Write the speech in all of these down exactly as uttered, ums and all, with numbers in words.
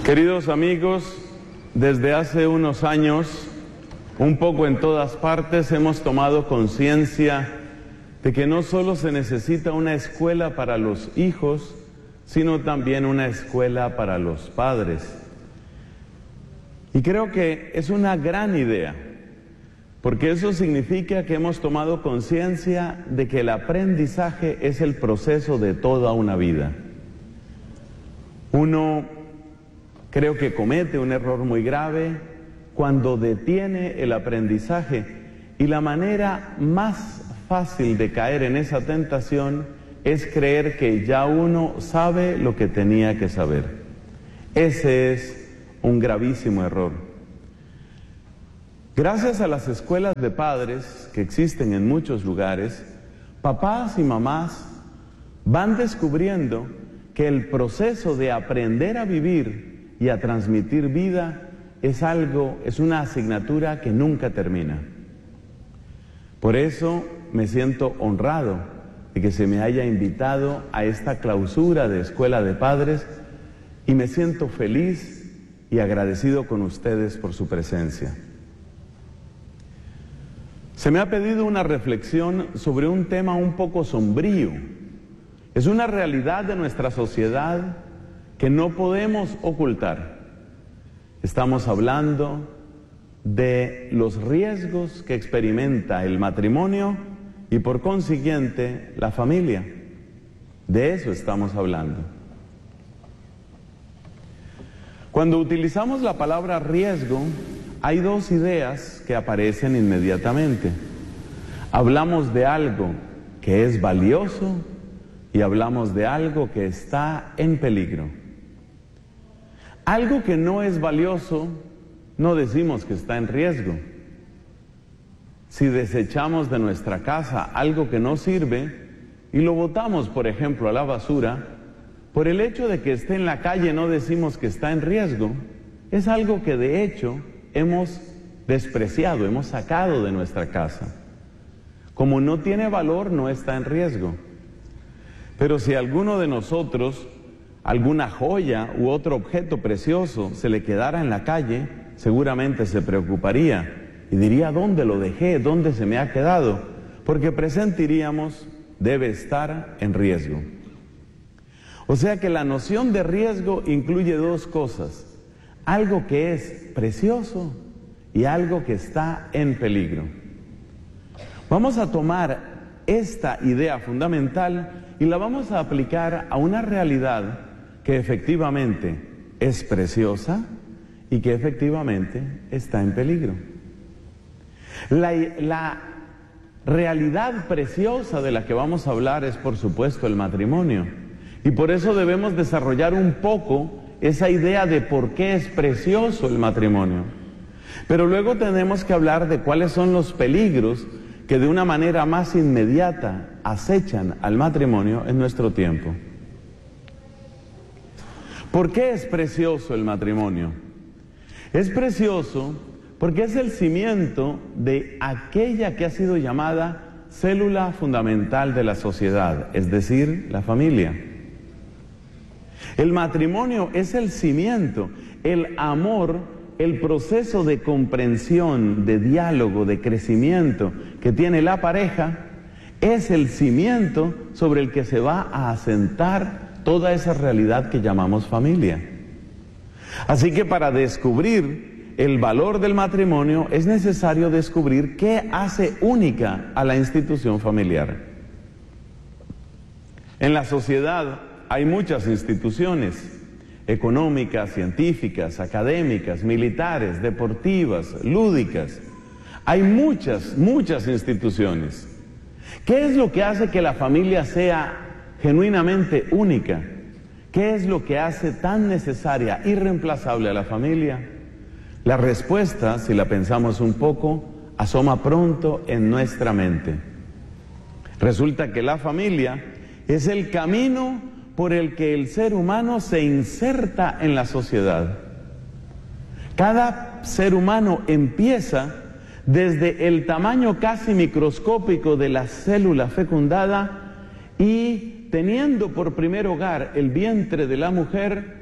Queridos amigos, desde hace unos años, un poco en todas partes, hemos tomado conciencia de que no solo se necesita una escuela para los hijos, sino también una escuela para los padres. Y creo que es una gran idea, porque eso significa que hemos tomado conciencia de que el aprendizaje es el proceso de toda una vida. Uno creo que comete un error muy grave cuando detiene el aprendizaje, y la manera más fácil de caer en esa tentación es creer que ya uno sabe lo que tenía que saber. Ese es un gravísimo error. Gracias a las escuelas de padres que existen en muchos lugares, papás y mamás van descubriendo que el proceso de aprender a vivir y a transmitir vida es algo, es una asignatura que nunca termina. Por eso me siento honrado de que se me haya invitado a esta clausura de Escuela de Padres, y me siento feliz y agradecido con ustedes por su presencia. Se me ha pedido una reflexión sobre un tema un poco sombrío. Es una realidad de nuestra sociedad que no podemos ocultar. Estamos hablando de los riesgos que experimenta el matrimonio y por consiguiente la familia. De eso estamos hablando. Cuando utilizamos la palabra riesgo, hay dos ideas que aparecen inmediatamente. Hablamos de algo que es valioso y hablamos de algo que está en peligro. Algo que no es valioso, no decimos que está en riesgo. Si desechamos de nuestra casa algo que no sirve y lo botamos, por ejemplo, a la basura, por el hecho de que esté en la calle no decimos que está en riesgo. Es algo que de hecho hemos despreciado, hemos sacado de nuestra casa. Como no tiene valor, no está en riesgo. Pero si a alguno de nosotros alguna joya u otro objeto precioso se le quedara en la calle, seguramente se preocuparía y diría: ¿dónde lo dejé? ¿Dónde se me ha quedado? Porque presentiríamos, debe estar en riesgo. O sea que la noción de riesgo incluye dos cosas: algo que es precioso y algo que está en peligro. Vamos a tomar esta idea fundamental y la vamos a aplicar a una realidad que efectivamente es preciosa y que efectivamente está en peligro. La, la realidad preciosa de la que vamos a hablar es, por supuesto, el matrimonio. Y por eso debemos desarrollar un poco esa idea de por qué es precioso el matrimonio. Pero luego tenemos que hablar de cuáles son los peligros que de una manera más inmediata acechan al matrimonio en nuestro tiempo. ¿Por qué es precioso el matrimonio? Es precioso porque es el cimiento de aquella que ha sido llamada célula fundamental de la sociedad, es decir, la familia. El matrimonio es el cimiento, el amor, el proceso de comprensión, de diálogo, de crecimiento que tiene la pareja, es el cimiento sobre el que se va a asentar toda esa realidad que llamamos familia. Así que para descubrir el valor del matrimonio es necesario descubrir qué hace única a la institución familiar. En la sociedad hay muchas instituciones económicas, científicas, académicas, militares, deportivas, lúdicas. Hay muchas, muchas instituciones. ¿Qué es lo que hace que la familia sea genuinamente única? ¿Qué es lo que hace tan necesaria, irreemplazable a la familia? La respuesta, si la pensamos un poco, asoma pronto en nuestra mente. Resulta que la familia es el camino por el que el ser humano se inserta en la sociedad. Cada ser humano empieza desde el tamaño casi microscópico de la célula fecundada y teniendo por primer hogar el vientre de la mujer,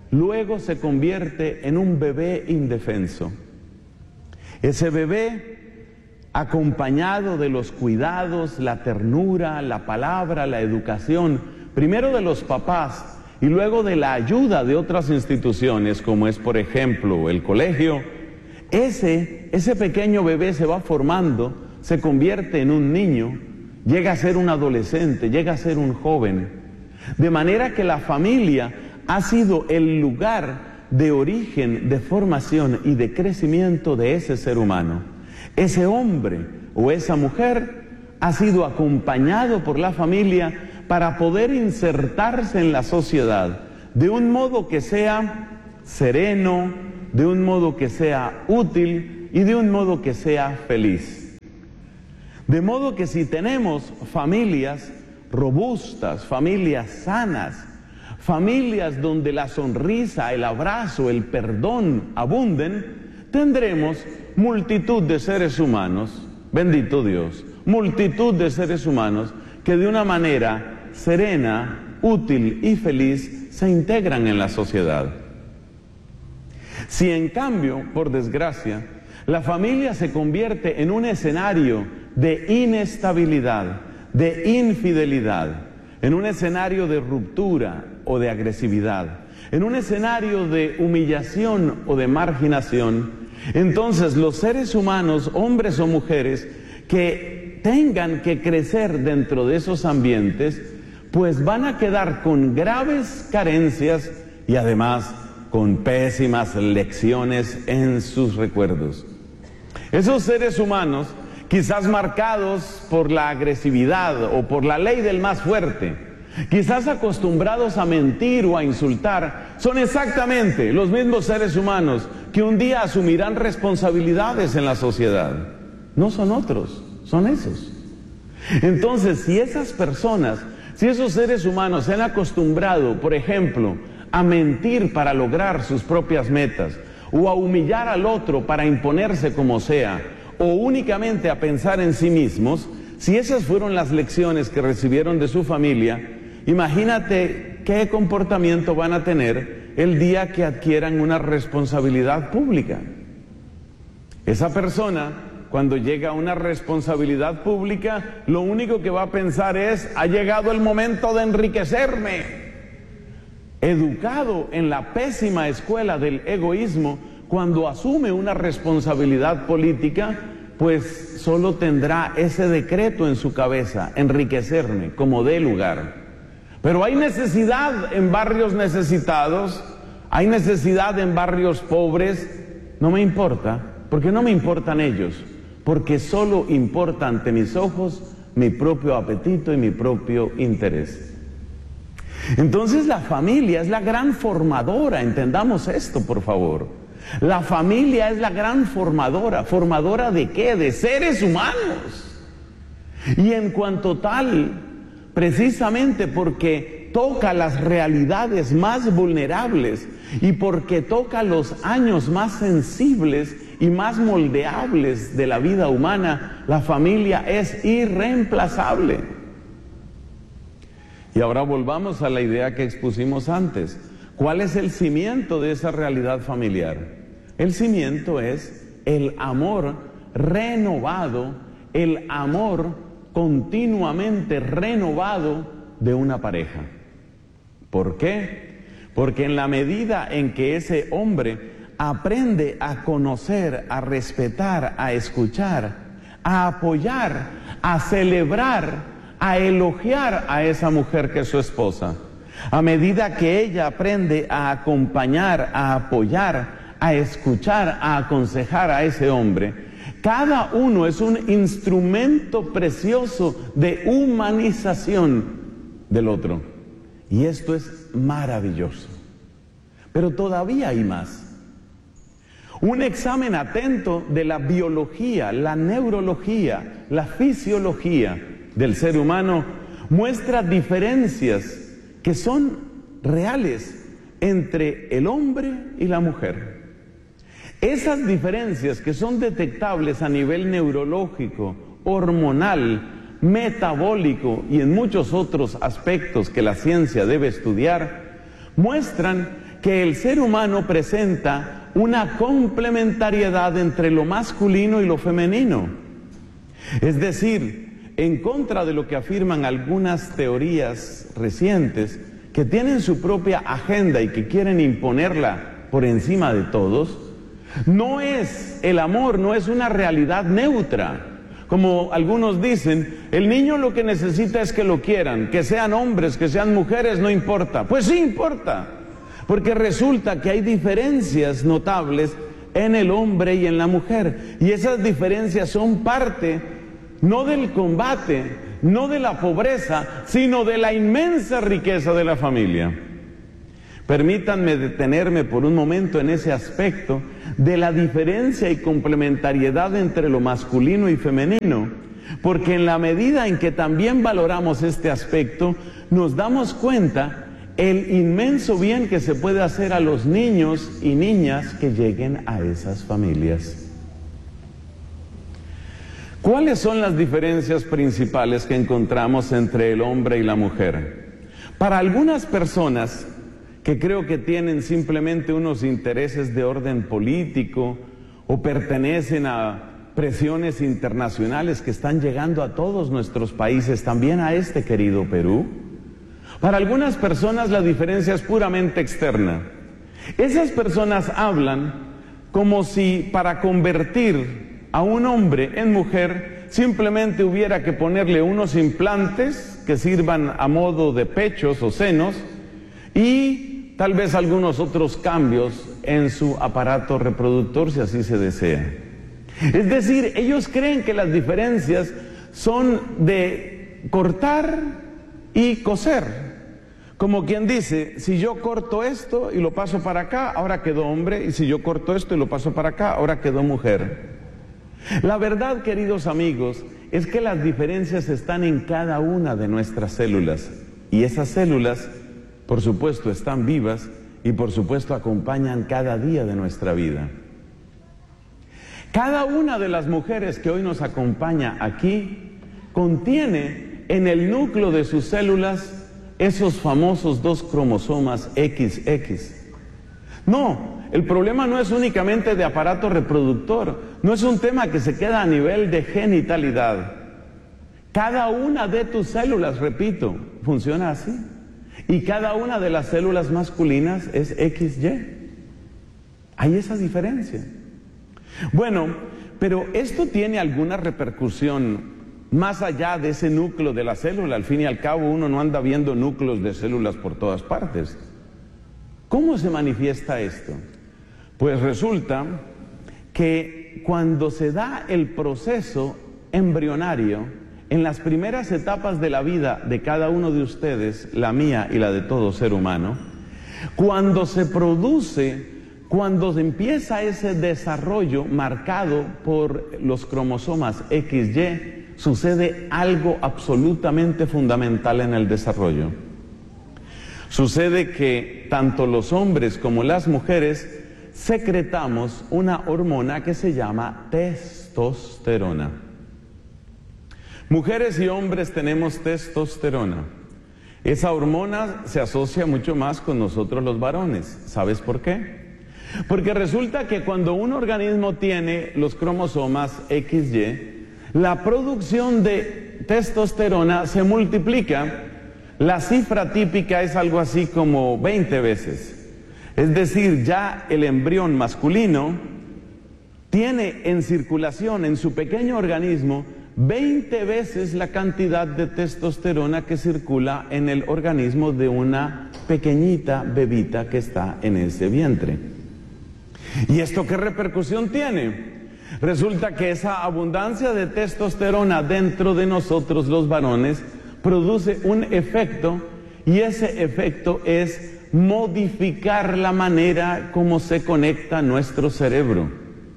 luego se convierte en un bebé indefenso. Ese bebé, acompañado de los cuidados, la ternura, la palabra, la educación, primero de los papás y luego de la ayuda de otras instituciones, como es por ejemplo el colegio, ese, ese pequeño bebé se va formando, se convierte en un niño, llega a ser un adolescente, llega a ser un joven. De manera que la familia ha sido el lugar de origen, de formación y de crecimiento de ese ser humano. Ese hombre o esa mujer ha sido acompañado por la familia para poder insertarse en la sociedad de un modo que sea sereno, de un modo que sea útil y de un modo que sea feliz. De modo que si tenemos familias robustas, familias sanas, familias donde la sonrisa, el abrazo, el perdón abunden, tendremos multitud de seres humanos, bendito Dios, multitud de seres humanos que de una manera serena, útil y feliz se integran en la sociedad. Si en cambio, por desgracia, la familia se convierte en un escenario de inestabilidad, de infidelidad, en un escenario de ruptura o de agresividad, en un escenario de humillación o de marginación, entonces los seres humanos, hombres o mujeres, que tengan que crecer dentro de esos ambientes, pues van a quedar con graves carencias y además con pésimas lecciones en sus recuerdos. Esos seres humanos, quizás marcados por la agresividad o por la ley del más fuerte, quizás acostumbrados a mentir o a insultar, son exactamente los mismos seres humanos que un día asumirán responsabilidades en la sociedad. No son otros, son esos. Entonces, si esas personas, si esos seres humanos se han acostumbrado, por ejemplo, a mentir para lograr sus propias metas, o a humillar al otro para imponerse como sea, o únicamente a pensar en sí mismos, si esas fueron las lecciones que recibieron de su familia, imagínate qué comportamiento van a tener el día que adquieran una responsabilidad pública. Esa persona, cuando llega a una responsabilidad pública, lo único que va a pensar es: ha llegado el momento de enriquecerme. Educado en la pésima escuela del egoísmo, cuando asume una responsabilidad política, pues solo tendrá ese decreto en su cabeza: enriquecerme, como dé lugar. Pero hay necesidad en barrios necesitados, hay necesidad en barrios pobres, no me importa, porque no me importan ellos, porque solo importa ante mis ojos mi propio apetito y mi propio interés. Entonces la familia es la gran formadora, entendamos esto por favor. La familia es la gran formadora. ¿Formadora de qué? De seres humanos. Y en cuanto tal, precisamente porque toca las realidades más vulnerables y porque toca los años más sensibles y más moldeables de la vida humana, la familia es irreemplazable. Y ahora volvamos a la idea que expusimos antes. ¿Cuál es el cimiento de esa realidad familiar? El cimiento es el amor renovado, el amor continuamente renovado de una pareja. ¿Por qué? Porque en la medida en que ese hombre aprende a conocer, a respetar, a escuchar, a apoyar, a celebrar, a elogiar a esa mujer que es su esposa, a medida que ella aprende a acompañar, a apoyar, a escuchar, a aconsejar a ese hombre, cada uno es un instrumento precioso de humanización del otro. Y esto es maravilloso. Pero todavía hay más. Un examen atento de la biología, la neurología, la fisiología del ser humano muestra diferencias que son reales entre el hombre y la mujer. Esas diferencias que son detectables a nivel neurológico, hormonal, metabólico y en muchos otros aspectos que la ciencia debe estudiar, muestran que el ser humano presenta una complementariedad entre lo masculino y lo femenino. Es decir, en contra de lo que afirman algunas teorías recientes, que tienen su propia agenda y que quieren imponerla por encima de todos, no es el amor, no es una realidad neutra. Como algunos dicen, el niño lo que necesita es que lo quieran, que sean hombres, que sean mujeres, no importa. Pues sí importa, porque resulta que hay diferencias notables en el hombre y en la mujer, y esas diferencias son parte no del combate, no de la pobreza, sino de la inmensa riqueza de la familia. Permítanme detenerme por un momento en ese aspecto de la diferencia y complementariedad entre lo masculino y femenino, porque en la medida en que también valoramos este aspecto, nos damos cuenta el inmenso bien que se puede hacer a los niños y niñas que lleguen a esas familias. ¿Cuáles son las diferencias principales que encontramos entre el hombre y la mujer? Para algunas personas que creo que tienen simplemente unos intereses de orden político o pertenecen a presiones internacionales que están llegando a todos nuestros países, también a este querido Perú, para algunas personas la diferencia es puramente externa. Esas personas hablan como si para convertir a un hombre en mujer simplemente hubiera que ponerle unos implantes que sirvan a modo de pechos o senos y tal vez algunos otros cambios en su aparato reproductor si así se desea. Es decir, ellos creen que las diferencias son de cortar y coser. Como quien dice, si yo corto esto y lo paso para acá, ahora quedó hombre, y si yo corto esto y lo paso para acá, ahora quedó mujer. La verdad, queridos amigos, es que las diferencias están en cada una de nuestras células, y esas células, por supuesto, están vivas y por supuesto acompañan cada día de nuestra vida. Cada una de las mujeres que hoy nos acompaña aquí contiene en el núcleo de sus células esos famosos dos cromosomas equis equis. No, el problema no es únicamente de aparato reproductor, no es un tema que se queda a nivel de genitalidad. Cada una de tus células, repito, funciona así. Y cada una de las células masculinas es equis ye. Hay esa diferencia. Bueno, pero esto tiene alguna repercusión más allá de ese núcleo de la célula. Al fin y al cabo uno no anda viendo núcleos de células por todas partes. ¿Cómo se manifiesta esto? Pues resulta que cuando se da el proceso embrionario, en las primeras etapas de la vida de cada uno de ustedes, la mía y la de todo ser humano, cuando se produce, cuando empieza ese desarrollo marcado por los cromosomas equis ye, sucede algo absolutamente fundamental en el desarrollo. Sucede que tanto los hombres como las mujeres secretamos una hormona que se llama testosterona. Mujeres y hombres tenemos testosterona. Esa hormona se asocia mucho más con nosotros los varones. ¿Sabes por qué? Porque resulta que cuando un organismo tiene los cromosomas equis ye, la producción de testosterona se multiplica. La cifra típica es algo así como veinte veces. Es decir, ya el embrión masculino tiene en circulación en su pequeño organismo veinte veces la cantidad de testosterona que circula en el organismo de una pequeñita bebita que está en ese vientre. ¿Y esto qué repercusión tiene? Resulta que esa abundancia de testosterona dentro de nosotros los varones produce un efecto, y ese efecto es modificar la manera como se conecta nuestro cerebro.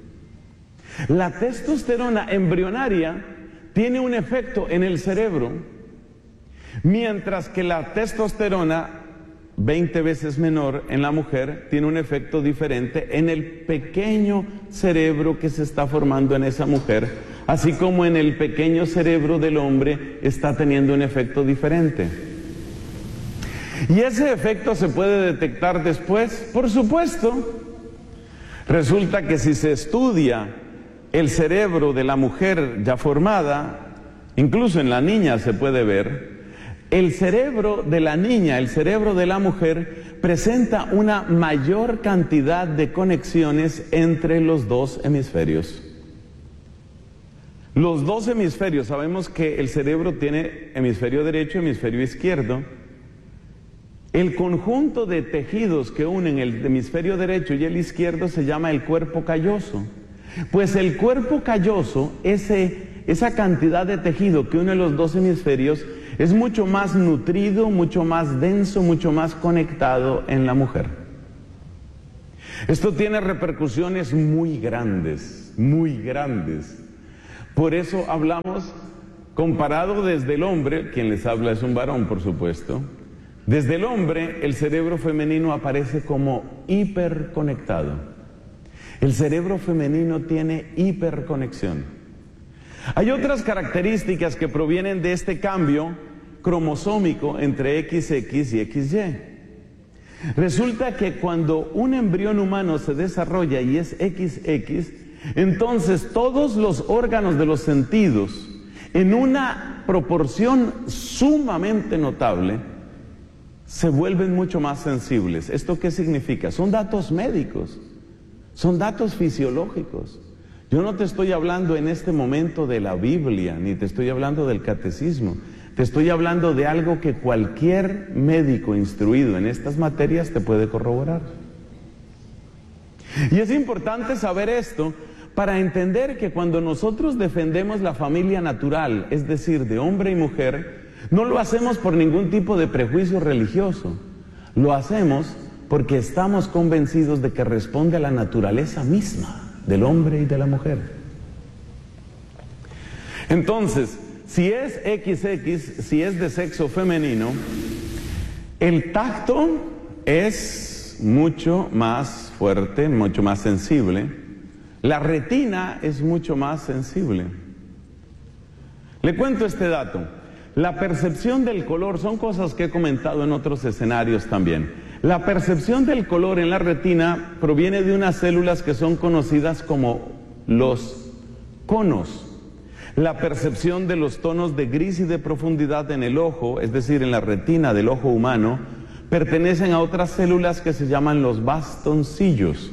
La testosterona embrionaria tiene un efecto en el cerebro, mientras que la testosterona veinte veces menor en la mujer tiene un efecto diferente en el pequeño cerebro que se está formando en esa mujer, así como en el pequeño cerebro del hombre está teniendo un efecto diferente. ¿Y ese efecto se puede detectar después? Por supuesto. Resulta que si se estudia el cerebro de la mujer ya formada, incluso en la niña se puede ver, el cerebro de la niña, el cerebro de la mujer, presenta una mayor cantidad de conexiones entre los dos hemisferios. Los dos hemisferios, sabemos que el cerebro tiene hemisferio derecho y hemisferio izquierdo. El conjunto de tejidos que unen el hemisferio derecho y el izquierdo se llama el cuerpo calloso. Pues el cuerpo calloso, ese, esa cantidad de tejido que une los dos hemisferios, es mucho más nutrido, mucho más denso, mucho más conectado en la mujer. Esto tiene repercusiones muy grandes, muy grandes. Por eso hablamos, comparado desde el hombre, quien les habla es un varón, por supuesto. Desde el hombre, el cerebro femenino aparece como hiperconectado. El cerebro femenino tiene hiperconexión. Hay otras características que provienen de este cambio cromosómico entre equis equis y equis ye. Resulta que cuando un embrión humano se desarrolla y es equis equis, entonces todos los órganos de los sentidos, en una proporción sumamente notable, se vuelven mucho más sensibles. ¿Esto qué significa? Son datos médicos, son datos fisiológicos. Yo no te estoy hablando en este momento de la Biblia, ni te estoy hablando del catecismo. Te estoy hablando de algo que cualquier médico instruido en estas materias te puede corroborar. Y es importante saber esto para entender que cuando nosotros defendemos la familia natural, es decir, de hombre y mujer, no lo hacemos por ningún tipo de prejuicio religioso. Lo hacemos porque estamos convencidos de que responde a la naturaleza misma del hombre y de la mujer. Entonces, si es equis equis, si es de sexo femenino, el tacto es mucho más fuerte, mucho más sensible. La retina es mucho más sensible. Le cuento este dato. La percepción del color, son cosas que he comentado en otros escenarios también. La percepción del color en la retina proviene de unas células que son conocidas como los conos. La percepción de los tonos de gris y de profundidad en el ojo, es decir, en la retina del ojo humano, pertenecen a otras células que se llaman los bastoncillos.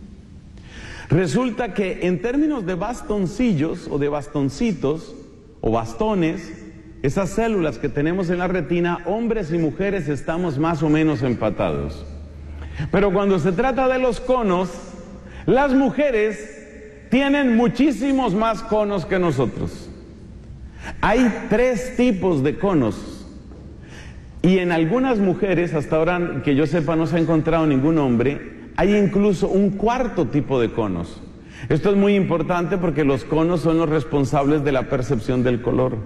Resulta que en términos de bastoncillos o de bastoncitos o bastones, esas células que tenemos en la retina, hombres y mujeres estamos más o menos empatados. Pero cuando se trata de los conos, las mujeres tienen muchísimos más conos que nosotros. Hay tres tipos de conos. Y en algunas mujeres, hasta ahora que yo sepa no se ha encontrado ningún hombre, hay incluso un cuarto tipo de conos. Esto es muy importante porque los conos son los responsables de la percepción del color.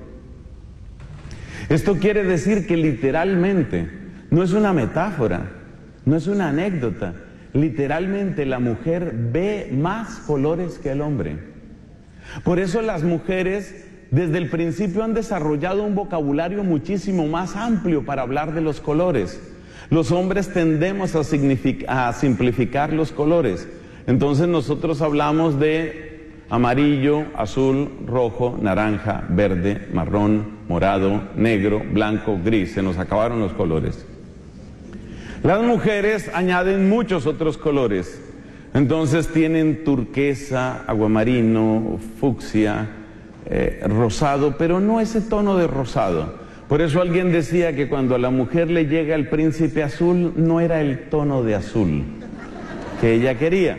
Esto quiere decir que literalmente, no es una metáfora, no es una anécdota, literalmente la mujer ve más colores que el hombre. Por eso las mujeres desde el principio han desarrollado un vocabulario muchísimo más amplio para hablar de los colores. Los hombres tendemos a, a simplificar los colores. Entonces nosotros hablamos de amarillo, azul, rojo, naranja, verde, marrón, morado, negro, blanco, gris. Se nos acabaron los colores. Las mujeres añaden muchos otros colores. Entonces tienen turquesa, aguamarino, fucsia, eh, rosado, pero no ese tono de rosado. Por eso alguien decía que cuando a la mujer le llega el príncipe azul, no era el tono de azul que ella quería.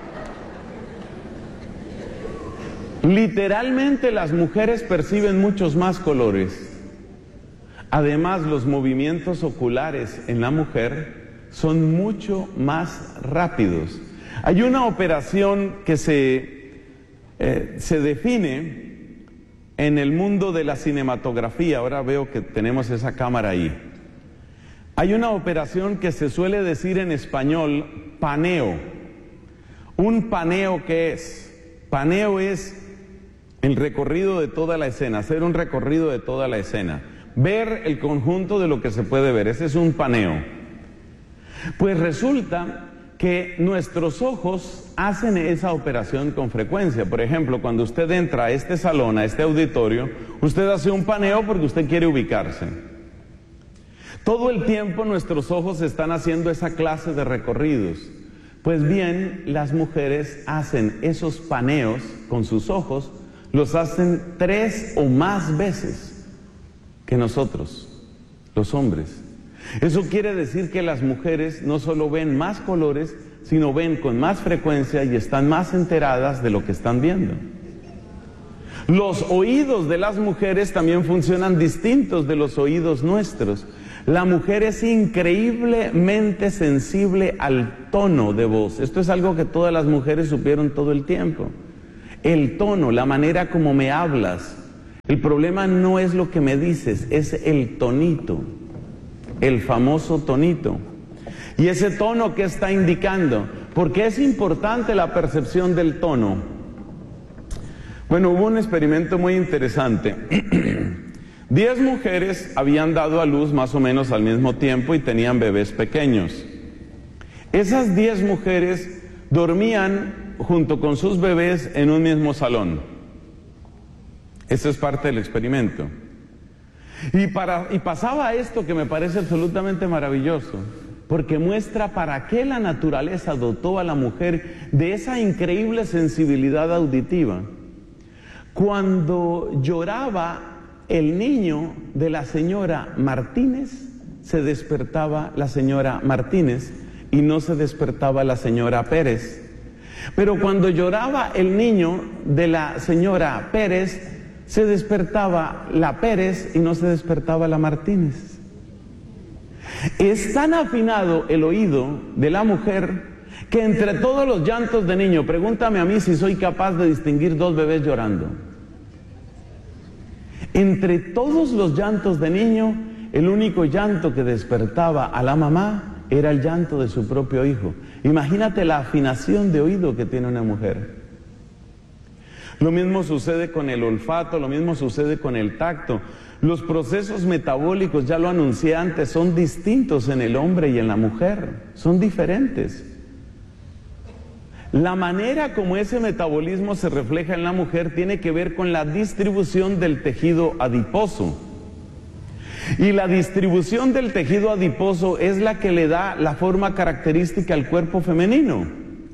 Literalmente las mujeres perciben muchos más colores. Además, los movimientos oculares en la mujer son mucho más rápidos. Hay una operación que se, eh, se define en el mundo de la cinematografía. Ahora veo que tenemos esa cámara ahí. Hay una operación que se suele decir en español paneo. ¿Un paneo qué es? Paneo es el recorrido de toda la escena, hacer un recorrido de toda la escena. ver el conjunto de lo que se puede ver. Ese es un paneo. Pues resulta que nuestros ojos hacen esa operación con frecuencia. Por ejemplo, cuando usted entra a este salón, a este auditorio, usted hace un paneo porque usted quiere ubicarse. Todo el tiempo nuestros ojos están haciendo esa clase de recorridos. Pues bien, las mujeres hacen esos paneos con sus ojos, los hacen tres o más veces que nosotros, los hombres. Eso quiere decir que las mujeres no solo ven más colores, sino ven con más frecuencia y están más enteradas de lo que están viendo. Los oídos de las mujeres también funcionan distintos de los oídos nuestros. La mujer es increíblemente sensible al tono de voz. Esto es algo que todas las mujeres supieron todo el tiempo. El tono, la manera como me hablas. El problema no es lo que me dices, es el tonito. El famoso tonito. Y ese tono, ¿qué está indicando? Porque es importante la percepción del tono. Bueno, hubo un experimento muy interesante. Diez mujeres habían dado a luz más o menos al mismo tiempo y tenían bebés pequeños. Esas diez mujeres dormían junto con sus bebés en un mismo salón. Eso es parte del experimento. Y, para, y pasaba esto que me parece absolutamente maravilloso, porque muestra para qué la naturaleza dotó a la mujer de esa increíble sensibilidad auditiva. Cuando lloraba el niño de la señora Martínez, se despertaba la señora Martínez y no se despertaba la señora Pérez. Pero cuando lloraba el niño de la señora Pérez, se despertaba la Pérez y no se despertaba la Martínez. Es tan afinado el oído de la mujer que entre todos los llantos de niño, pregúntame a mí si soy capaz de distinguir dos bebés llorando. Entre todos los llantos de niño, el único llanto que despertaba a la mamá era el llanto de su propio hijo. Imagínate la afinación de oído que tiene una mujer. Lo mismo sucede con el olfato, lo mismo sucede con el tacto. Los procesos metabólicos, ya lo anuncié antes, son distintos en el hombre y en la mujer, son diferentes. La manera como ese metabolismo se refleja en la mujer tiene que ver con la distribución del tejido adiposo. Y la distribución del tejido adiposo es la que le da la forma característica al cuerpo femenino,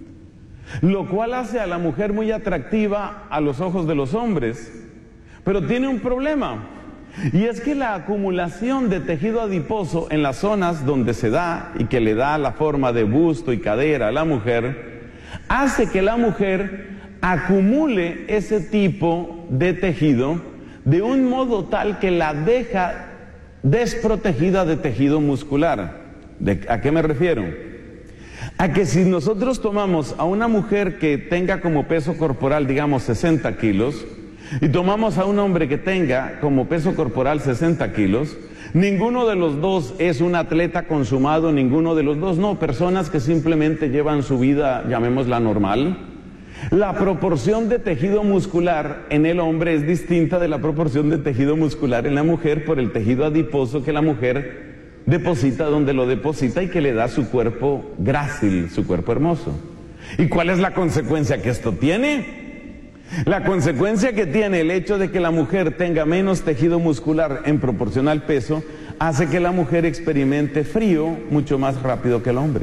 lo cual hace a la mujer muy atractiva a los ojos de los hombres. Pero tiene un problema, y es que la acumulación de tejido adiposo en las zonas donde se da y que le da la forma de busto y cadera a la mujer, hace que la mujer acumule ese tipo de tejido de un modo tal que la deja desprotegida de tejido muscular. ¿De, ¿A qué me refiero? A que si nosotros tomamos a una mujer que tenga como peso corporal, digamos, sesenta kilos, y tomamos a un hombre que tenga como peso corporal sesenta kilos, ninguno de los dos es un atleta consumado, ninguno de los dos, no, personas que simplemente llevan su vida, llamémosla normal. La proporción de tejido muscular en el hombre es distinta de la proporción de tejido muscular en la mujer por el tejido adiposo que la mujer deposita donde lo deposita y que le da su cuerpo grácil, su cuerpo hermoso. ¿Y cuál es la consecuencia que esto tiene? La consecuencia que tiene el hecho de que la mujer tenga menos tejido muscular en proporción al peso hace que la mujer experimente frío mucho más rápido que el hombre.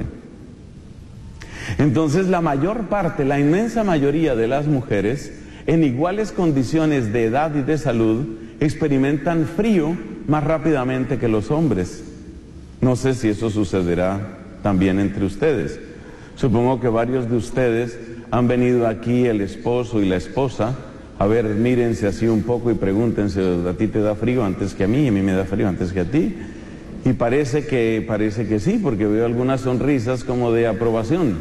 Entonces la mayor parte, la inmensa mayoría de las mujeres en iguales condiciones de edad y de salud experimentan frío más rápidamente que los hombres. No sé si eso sucederá también entre ustedes. Supongo que varios de ustedes han venido aquí, el esposo y la esposa, a ver, mírense así un poco y pregúntense, ¿a ti te da frío antes que a mí? ¿A mí me da frío antes que a ti? Y parece que, parece que sí, porque veo algunas sonrisas como de aprobación.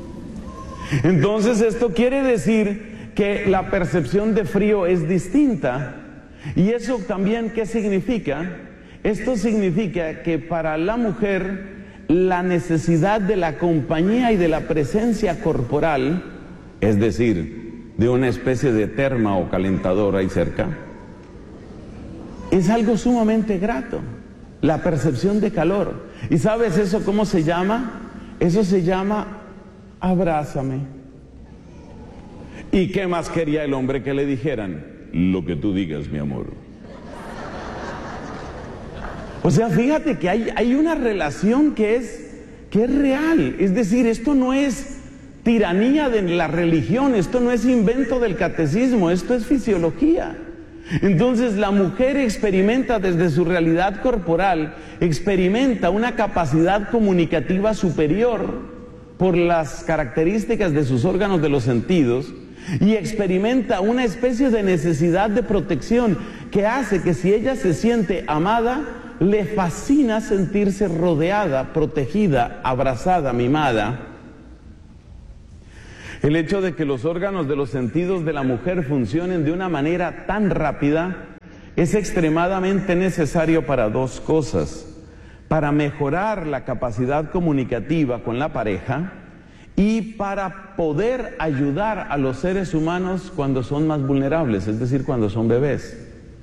Entonces esto quiere decir que la percepción de frío es distinta. ¿Y eso también qué significa? Esto significa que para la mujer la necesidad de la compañía y de la presencia corporal, es decir, de una especie de terma o calentador ahí cerca, es algo sumamente grato, la percepción de calor. ¿Y sabes eso cómo se llama? Eso se llama abrázame. ¿Y qué más quería el hombre que le dijeran? Lo que tú digas, mi amor. O sea, fíjate que hay, hay una relación que es, que es real. Es decir, esto no es tiranía de la religión, esto no es invento del catecismo, esto es fisiología. Entonces la mujer experimenta desde su realidad corporal, experimenta una capacidad comunicativa superior por las características de sus órganos de los sentidos, y experimenta una especie de necesidad de protección que hace que si ella se siente amada, le fascina sentirse rodeada, protegida, abrazada, mimada. El hecho de que los órganos de los sentidos de la mujer funcionen de una manera tan rápida es extremadamente necesario para dos cosas: para mejorar la capacidad comunicativa con la pareja y para poder ayudar a los seres humanos cuando son más vulnerables, es decir, cuando son bebés.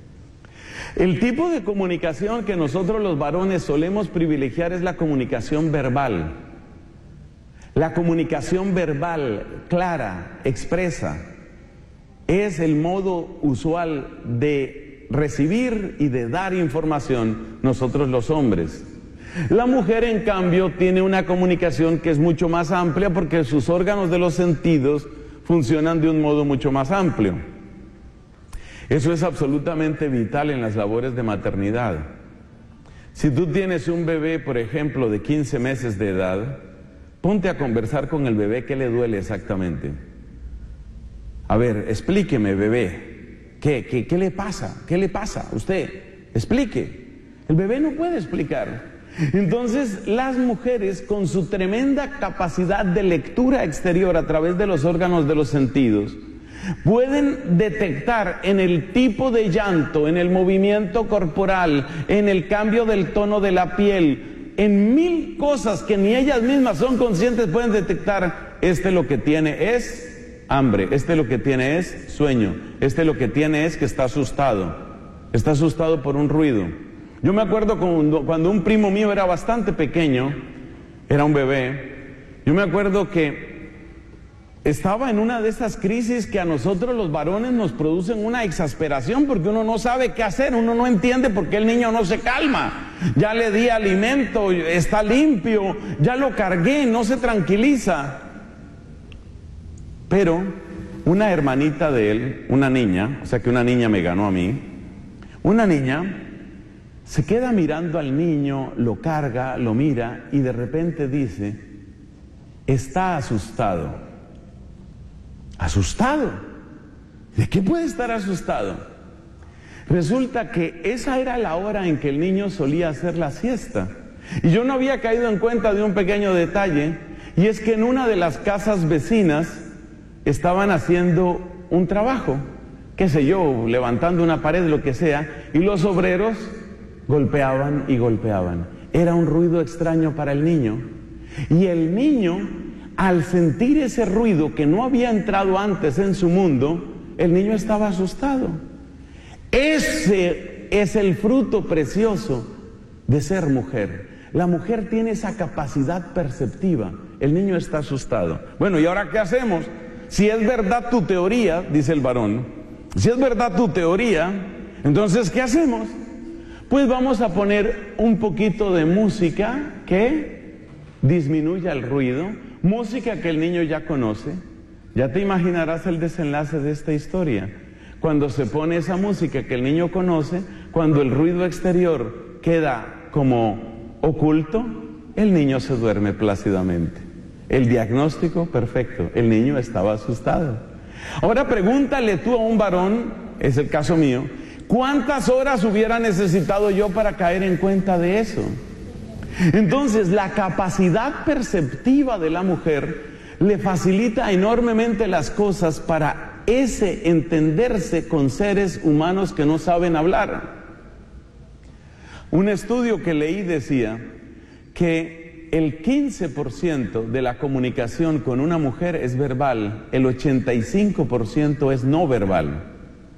El tipo de comunicación que nosotros los varones solemos privilegiar es la comunicación verbal. La comunicación verbal, clara, expresa, es el modo usual de recibir y de dar información nosotros los hombres. La mujer, en cambio, tiene una comunicación que es mucho más amplia porque sus órganos de los sentidos funcionan de un modo mucho más amplio. Eso es absolutamente vital en las labores de maternidad. Si tú tienes un bebé, por ejemplo, de quince meses de edad, ponte a conversar con el bebé qué le duele exactamente. A ver, explíqueme, bebé, ¿qué, qué, qué le pasa? ¿Qué le pasa? Usted, explique. El bebé no puede explicar. Entonces, las mujeres, con su tremenda capacidad de lectura exterior a través de los órganos de los sentidos, pueden detectar en el tipo de llanto, en el movimiento corporal, en el cambio del tono de la piel, en mil cosas que ni ellas mismas son conscientes, pueden detectar: este lo que tiene es hambre, este lo que tiene es sueño, este lo que tiene es que está asustado, está asustado por un ruido. Yo me acuerdo cuando, cuando un primo mío era bastante pequeño, era un bebé, yo me acuerdo que estaba en una de esas crisis que a nosotros los varones nos producen una exasperación porque uno no sabe qué hacer, uno no entiende por qué el niño no se calma. Ya le di alimento, está limpio, ya lo cargué, no se tranquiliza. Pero una hermanita de él, una niña, o sea que una niña me ganó a mí, una niña se queda mirando al niño, lo carga, lo mira y de repente dice: está asustado. ¿Asustado? ¿De qué puede estar asustado? Resulta que esa era la hora en que el niño solía hacer la siesta. Y yo no había caído en cuenta de un pequeño detalle, y es que en una de las casas vecinas estaban haciendo un trabajo, qué sé yo, levantando una pared, lo que sea, y los obreros golpeaban y golpeaban. Era un ruido extraño para el niño. Y el niño, al sentir ese ruido que no había entrado antes en su mundo, el niño estaba asustado. Ese es el fruto precioso de ser mujer. La mujer tiene esa capacidad perceptiva. El niño está asustado. Bueno, ¿y ahora qué hacemos? Si es verdad tu teoría, dice el varón, si es verdad tu teoría, entonces ¿qué hacemos? Pues vamos a poner un poquito de música que disminuya el ruido, música que el niño ya conoce. Ya te imaginarás el desenlace de esta historia. Cuando se pone esa música que el niño conoce, cuando el ruido exterior queda como oculto, el niño se duerme plácidamente. El diagnóstico perfecto, el niño estaba asustado. Ahora pregúntale tú a un varón, es el caso mío, ¿cuántas horas hubiera necesitado yo para caer en cuenta de eso? Entonces, la capacidad perceptiva de la mujer le facilita enormemente las cosas para ese entenderse con seres humanos que no saben hablar. Un estudio que leí decía que el quince por ciento de la comunicación con una mujer es verbal, el ochenta y cinco por ciento es no verbal.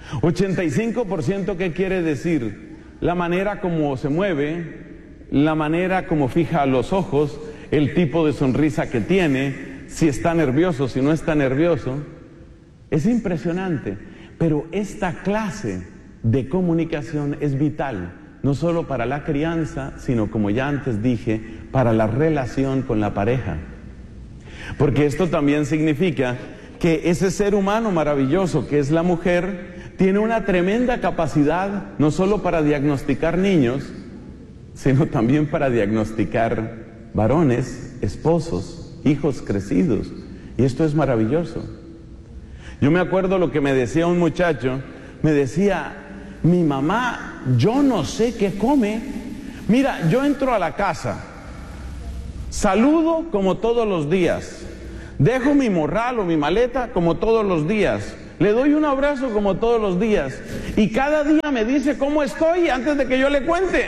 ochenta y cinco por ciento, ¿qué quiere decir? La manera como se mueve, la manera como fija los ojos, el tipo de sonrisa que tiene, si está nervioso, si no está nervioso. Es impresionante, pero esta clase de comunicación es vital, no solo para la crianza, sino, como ya antes dije, para la relación con la pareja. Porque esto también significa que ese ser humano maravilloso que es la mujer tiene una tremenda capacidad, no solo para diagnosticar niños, sino también para diagnosticar varones, esposos, hijos crecidos. Y esto es maravilloso. Yo me acuerdo lo que me decía un muchacho, me decía, mi mamá, yo no sé qué come. Mira, yo entro a la casa, saludo como todos los días, dejo mi morral o mi maleta como todos los días, le doy un abrazo como todos los días, y cada día me dice cómo estoy antes de que yo le cuente.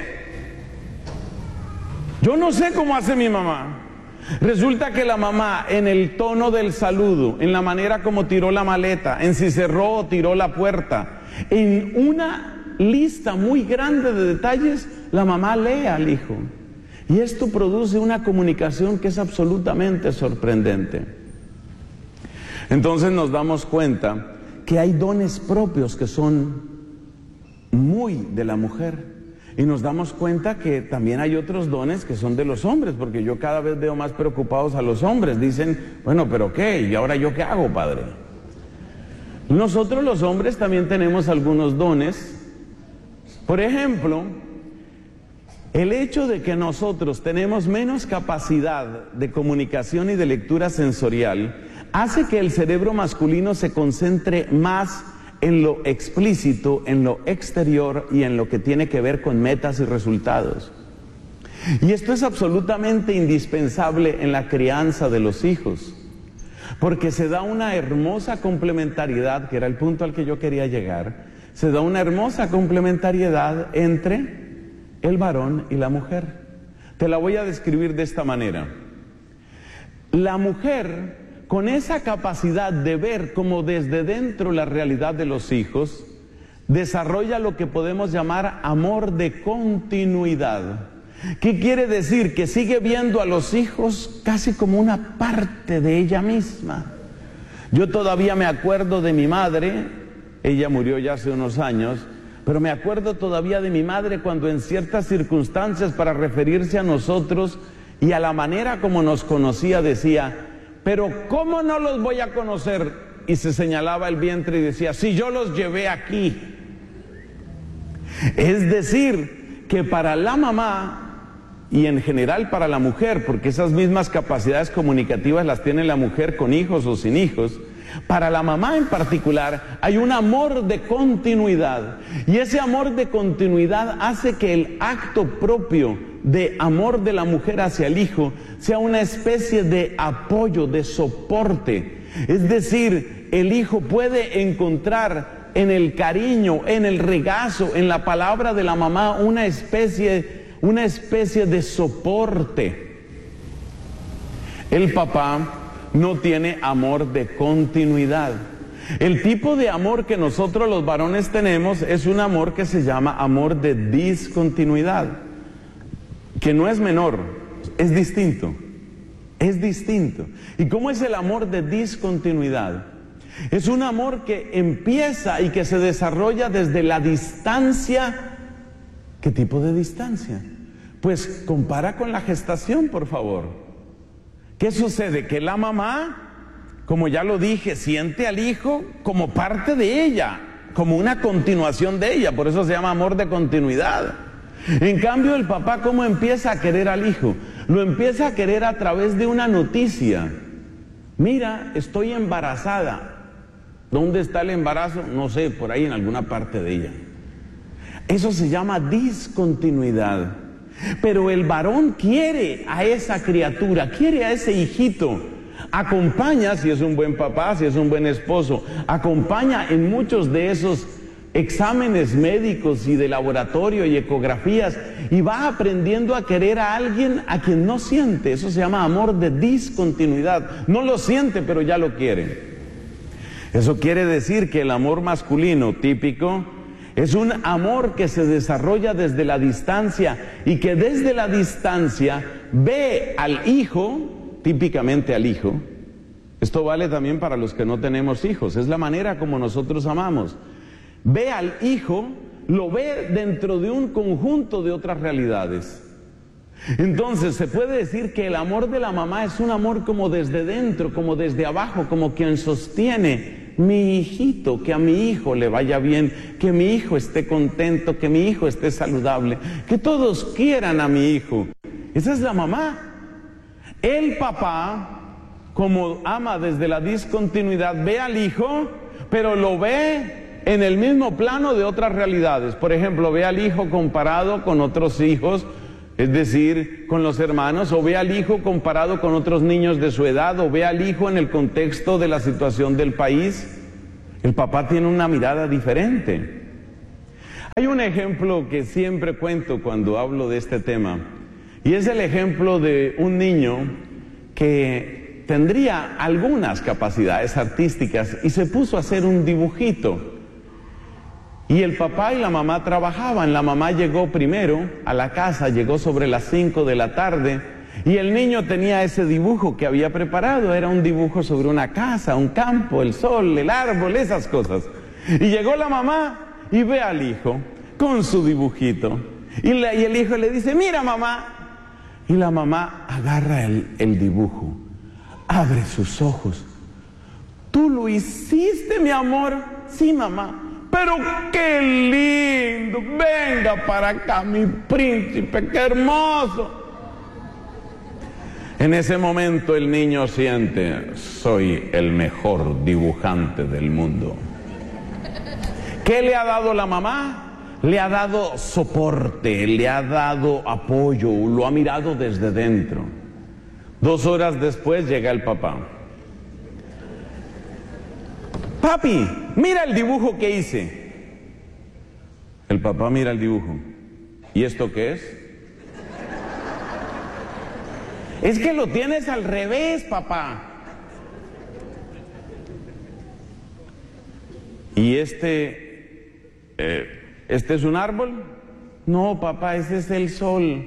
Yo no sé cómo hace mi mamá. Resulta que la mamá, en el tono del saludo, en la manera como tiró la maleta, en si cerró o tiró la puerta, en una lista muy grande de detalles, la mamá lee al hijo. Y esto produce una comunicación que es absolutamente sorprendente. Entonces nos damos cuenta que hay dones propios que son muy de la mujer. Y nos damos cuenta que también hay otros dones que son de los hombres, porque yo cada vez veo más preocupados a los hombres. Dicen, bueno, ¿pero qué? ¿Y ahora yo qué hago, padre? Nosotros los hombres también tenemos algunos dones. Por ejemplo, el hecho de que nosotros tenemos menos capacidad de comunicación y de lectura sensorial hace que el cerebro masculino se concentre más en lo explícito, en lo exterior y en lo que tiene que ver con metas y resultados. Y esto es absolutamente indispensable en la crianza de los hijos, porque se da una hermosa complementariedad, que era el punto al que yo quería llegar, se da una hermosa complementariedad entre el varón y la mujer. Te la voy a describir de esta manera. La mujer, con esa capacidad de ver como desde dentro la realidad de los hijos, desarrolla lo que podemos llamar amor de continuidad. ¿Qué quiere decir? Que sigue viendo a los hijos casi como una parte de ella misma. Yo todavía me acuerdo de mi madre, ella murió ya hace unos años, pero me acuerdo todavía de mi madre cuando en ciertas circunstancias, para referirse a nosotros y a la manera como nos conocía, decía, pero ¿cómo no los voy a conocer? Y se señalaba el vientre y decía, si yo los llevé aquí. Es decir, que para la mamá y en general para la mujer, porque esas mismas capacidades comunicativas las tiene la mujer con hijos o sin hijos, para la mamá en particular hay un amor de continuidad, y ese amor de continuidad hace que el acto propio de amor de la mujer hacia el hijo sea una especie de apoyo, de soporte. Es decir, el hijo puede encontrar en el cariño, en el regazo, en la palabra de la mamá una especie, una especie de soporte. El papá no tiene amor de continuidad. El tipo de amor que nosotros los varones tenemos es un amor que se llama amor de discontinuidad, que no es menor, es distinto, es distinto. ¿Y cómo es el amor de discontinuidad? Es un amor que empieza y que se desarrolla desde la distancia. ¿Qué tipo de distancia? Pues compara con la gestación, por favor. ¿Qué sucede? Que la mamá, como ya lo dije, siente al hijo como parte de ella, como una continuación de ella, por eso se llama amor de continuidad. En cambio, el papá, ¿cómo empieza a querer al hijo? Lo empieza a querer a través de una noticia. Mira, estoy embarazada. ¿Dónde está el embarazo? No sé, por ahí en alguna parte de ella. Eso se llama discontinuidad. Pero el varón quiere a esa criatura, quiere a ese hijito. Acompaña, si es un buen papá, si es un buen esposo, acompaña en muchos de esos exámenes médicos y de laboratorio y ecografías, y va aprendiendo a querer a alguien a quien no siente. Eso se llama amor de discontinuidad. No lo siente, pero ya lo quiere. Eso quiere decir que el amor masculino típico es un amor que se desarrolla desde la distancia y que desde la distancia ve al hijo, típicamente al hijo. Esto vale también para los que no tenemos hijos, es la manera como nosotros amamos. Ve al hijo, lo ve dentro de un conjunto de otras realidades. Entonces se puede decir que el amor de la mamá es un amor como desde dentro, como desde abajo, como quien sostiene: mi hijito, que a mi hijo le vaya bien, que mi hijo esté contento, que mi hijo esté saludable, que todos quieran a mi hijo. Esa es la mamá. El papá, como ama desde la discontinuidad, ve al hijo, pero lo ve en el mismo plano de otras realidades. Por ejemplo, ve al hijo comparado con otros hijos, es decir, con los hermanos, o ve al hijo comparado con otros niños de su edad, o ve al hijo en el contexto de la situación del país. El papá tiene una mirada diferente. Hay un ejemplo que siempre cuento cuando hablo de este tema, y es el ejemplo de un niño que tendría algunas capacidades artísticas y se puso a hacer un dibujito. Y el papá y la mamá trabajaban. La mamá llegó primero a la casa, llegó sobre las cinco de la tarde, y el niño tenía ese dibujo que había preparado. Era un dibujo sobre una casa, un campo, el sol, el árbol, esas cosas. Y llegó la mamá y ve al hijo con su dibujito. Y, la, y el hijo le dice: mira, mamá. Y la mamá agarra el, el dibujo, abre sus ojos. ¿Tú lo hiciste, mi amor? Sí, mamá. Pero qué lindo, venga para acá, mi príncipe, qué hermoso. En ese momento el niño siente: soy el mejor dibujante del mundo. ¿Qué le ha dado la mamá? Le ha dado soporte, le ha dado apoyo, lo ha mirado desde dentro. Dos horas después llega el papá. Papi, mira el dibujo que hice. El papá mira el dibujo. ¿Y esto qué es? Es que lo tienes al revés, papá. ¿Y este, eh, este es un árbol? No, papá, ese es el sol.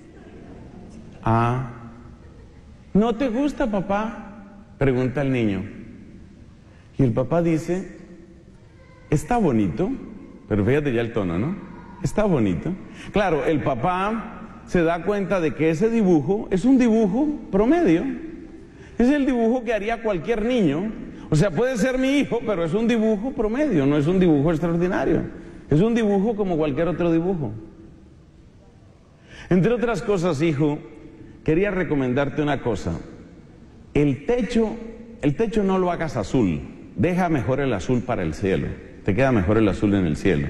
Ah, ¿no te gusta, papá?, pregunta el niño. Y el papá dice: está bonito, pero fíjate ya el tono, ¿no? Está bonito. Claro, el papá se da cuenta de que ese dibujo es un dibujo promedio. Es el dibujo que haría cualquier niño. O sea, puede ser mi hijo, pero es un dibujo promedio, no es un dibujo extraordinario. Es un dibujo como cualquier otro dibujo. Entre otras cosas, hijo, quería recomendarte una cosa. El techo, el techo no lo hagas azul. Deja mejor el azul para el cielo. Te queda mejor el azul en el cielo.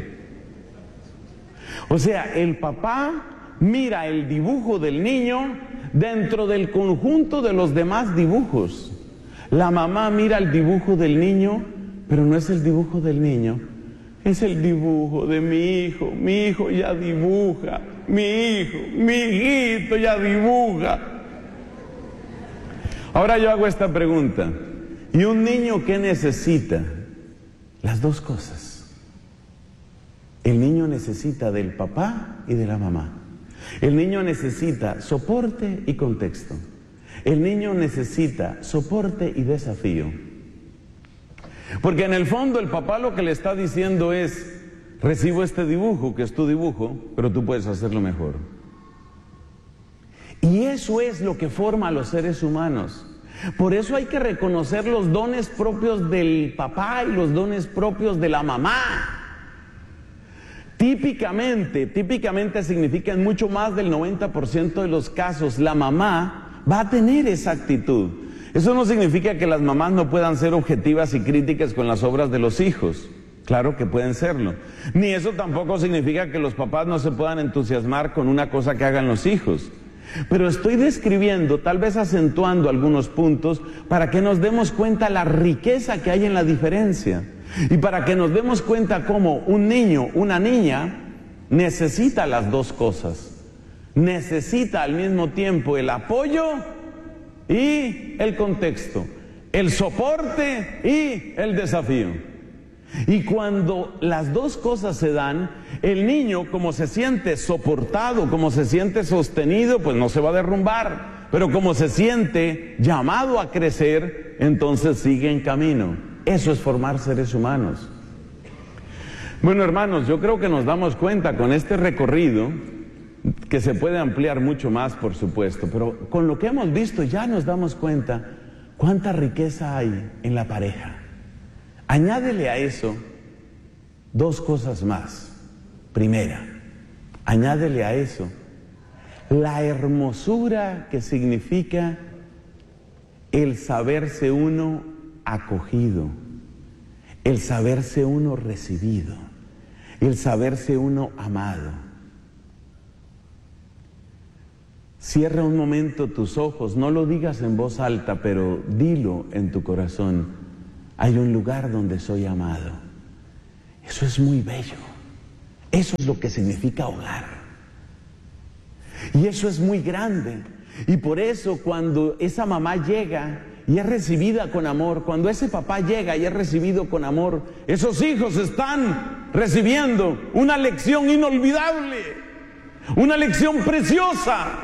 O sea, el papá mira el dibujo del niño dentro del conjunto de los demás dibujos. La mamá mira el dibujo del niño, pero no es el dibujo del niño. Es el dibujo de mi hijo. Mi hijo ya dibuja. Mi hijo, mi hijito ya dibuja. Ahora yo hago esta pregunta. ¿Y un niño qué necesita? Las dos cosas. El niño necesita del papá y de la mamá. El niño necesita soporte y contexto. El niño necesita soporte y desafío. Porque en el fondo el papá lo que le está diciendo es: recibo este dibujo, que es tu dibujo, pero tú puedes hacerlo mejor. Y eso es lo que forma a los seres humanos. Por eso hay que reconocer los dones propios del papá y los dones propios de la mamá. Típicamente, típicamente significa en mucho más del noventa por ciento de los casos, la mamá va a tener esa actitud. Eso no significa que las mamás no puedan ser objetivas y críticas con las obras de los hijos. Claro que pueden serlo. Ni eso tampoco significa que los papás no se puedan entusiasmar con una cosa que hagan los hijos. Pero estoy describiendo, tal vez acentuando algunos puntos, para que nos demos cuenta la riqueza que hay en la diferencia. Y para que nos demos cuenta cómo un niño, una niña, necesita las dos cosas. Necesita al mismo tiempo el apoyo y el contexto. el soporte y el desafío. Y cuando las dos cosas se dan, el niño, como se siente soportado, como se siente sostenido, pues no se va a derrumbar. Pero como se siente llamado a crecer, entonces sigue en camino. Eso es formar seres humanos. Bueno, hermanos, yo creo que nos damos cuenta con este recorrido, que se puede ampliar mucho más, por supuesto, pero con lo que hemos visto ya nos damos cuenta cuánta riqueza hay en la pareja. Añádele a eso dos cosas más. Primera, añádele a eso la hermosura que significa el saberse uno acogido, el saberse uno recibido, el saberse uno amado. Cierra un momento tus ojos, no lo digas en voz alta, pero dilo en tu corazón. Hay un lugar donde soy amado. Eso es muy bello. Eso es lo que significa hogar. Y eso es muy grande. Y por eso cuando esa mamá llega y es recibida con amor, cuando ese papá llega y es recibido con amor, esos hijos están recibiendo una lección inolvidable, una lección preciosa.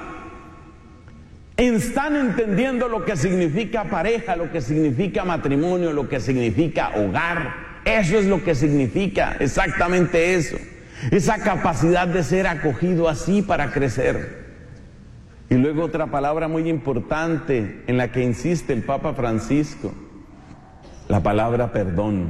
Están entendiendo lo que significa pareja, lo que significa matrimonio, lo que significa hogar. Eso es lo que significa exactamente eso. Esa capacidad de ser acogido así para crecer. Y luego otra palabra muy importante en la que insiste el Papa Francisco, la palabra perdón.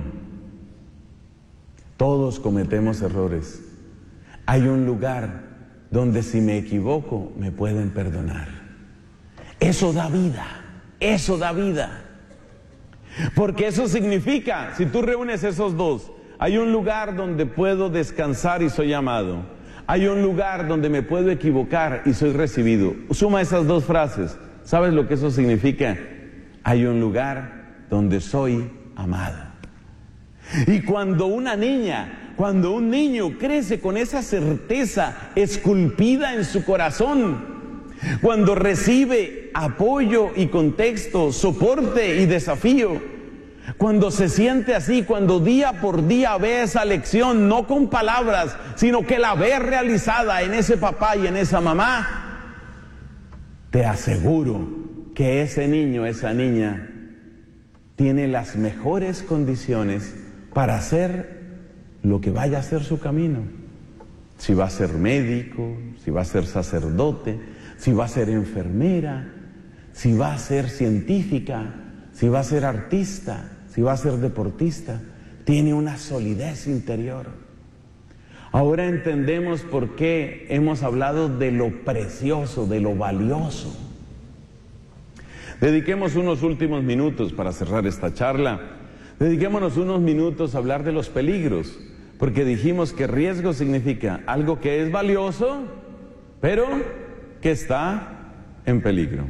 Todos cometemos errores. Hay un lugar donde si me equivoco me pueden perdonar. Eso da vida, eso da vida. Porque eso significa, si tú reúnes esos dos, hay un lugar donde puedo descansar y soy amado. Hay un lugar donde me puedo equivocar y soy recibido. Suma esas dos frases. ¿Sabes lo que eso significa? Hay un lugar donde soy amado. Y cuando una niña, cuando un niño crece con esa certeza esculpida en su corazón, cuando recibe apoyo y contexto, soporte y desafío, cuando se siente así, cuando día por día ve esa lección, no con palabras, sino que la ve realizada en ese papá y en esa mamá, te aseguro que ese niño, esa niña, tiene las mejores condiciones para hacer lo que vaya a ser su camino. Si va a ser médico, si va a ser sacerdote, si va a ser enfermera, si va a ser científica, si va a ser artista, si va a ser deportista, tiene una solidez interior. Ahora entendemos por qué hemos hablado de lo precioso, de lo valioso. Dediquemos unos últimos minutos para cerrar esta charla. Dediquémonos unos minutos a hablar de los peligros, porque dijimos que riesgo significa algo que es valioso, pero que está en peligro.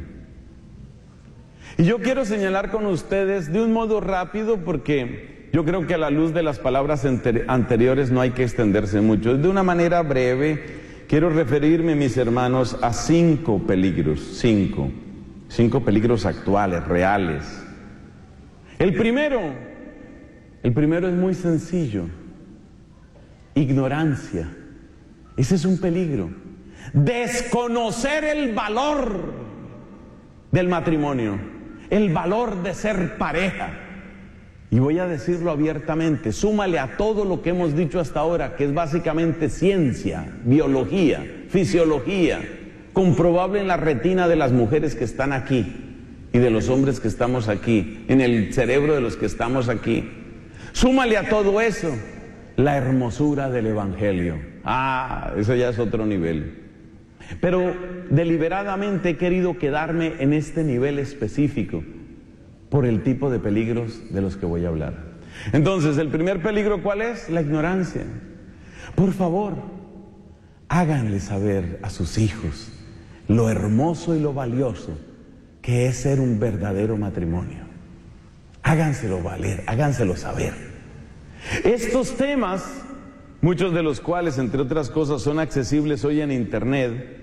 Y yo quiero señalar con ustedes de un modo rápido, porque yo creo que a la luz de las palabras anteriores no hay que extenderse mucho. De una manera breve, quiero referirme, mis hermanos, a cinco peligros, cinco, cinco peligros actuales, reales. El primero, el primero es muy sencillo: ignorancia. Ese es un peligro. Desconocer el valor del matrimonio, el valor de ser pareja. Y voy a decirlo abiertamente, súmale a todo lo que hemos dicho hasta ahora, que es básicamente ciencia, biología, fisiología, comprobable en la retina de las mujeres que están aquí y de los hombres que estamos aquí, en el cerebro de los que estamos aquí. Súmale a todo eso la hermosura del Evangelio. Ah, eso ya es otro nivel. Pero deliberadamente he querido quedarme en este nivel específico por el tipo de peligros de los que voy a hablar. Entonces, el primer peligro, ¿cuál es? La ignorancia. Por favor, háganle saber a sus hijos lo hermoso y lo valioso que es ser un verdadero matrimonio. Háganselo valer, háganselo saber. Estos temas, muchos de los cuales, entre otras cosas, son accesibles hoy en Internet,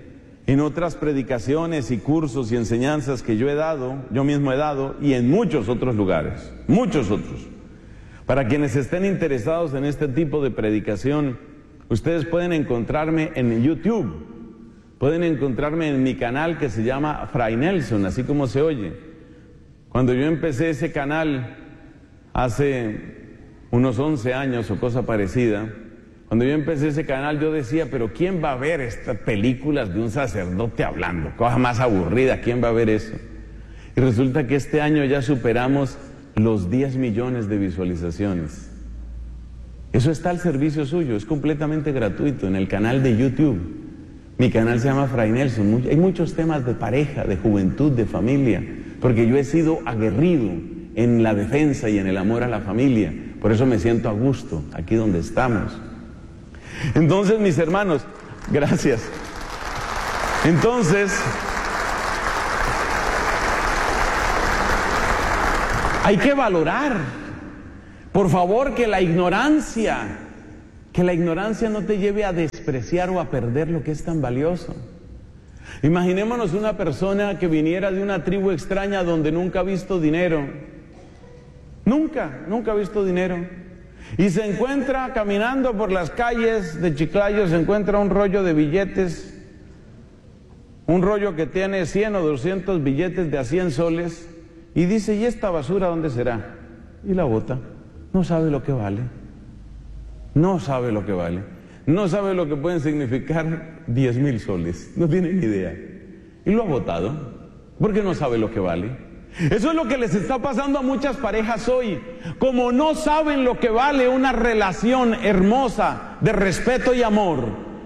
en otras predicaciones y cursos y enseñanzas que yo he dado, yo mismo he dado, y en muchos otros lugares, muchos otros. Para quienes estén interesados en este tipo de predicación, ustedes pueden encontrarme en YouTube, pueden encontrarme en mi canal que se llama Fray Nelson, así como se oye. Cuando yo empecé ese canal hace unos once años o cosa parecida, cuando yo empecé ese canal yo decía, pero ¿quién va a ver estas películas de un sacerdote hablando? Cosa más aburrida, ¿quién va a ver eso? Y resulta que este año ya superamos los diez millones de visualizaciones. Eso está al servicio suyo, es completamente gratuito en el canal de YouTube. Mi canal se llama Fray Nelson. Hay muchos temas de pareja, de juventud, de familia, porque yo he sido aguerrido en la defensa y en el amor a la familia. Por eso me siento a gusto aquí donde estamos. Entonces, mis hermanos, gracias. Entonces, hay que valorar, por favor, que la ignorancia, que la ignorancia no te lleve a despreciar o a perder lo que es tan valioso. Imaginémonos una persona que viniera de una tribu extraña donde nunca ha visto dinero, nunca, nunca ha visto dinero. Y se encuentra caminando por las calles de Chiclayo, se encuentra un rollo de billetes, un rollo que tiene cien o doscientos billetes de a cien soles, y dice, ¿y esta basura dónde será? Y la bota. No sabe lo que vale. No sabe lo que vale. No sabe lo que pueden significar diez mil soles. No tiene ni idea. Y lo ha botado, porque no sabe lo que vale. Eso es lo que les está pasando a muchas parejas hoy. Como no saben lo que vale una relación hermosa de respeto y amor,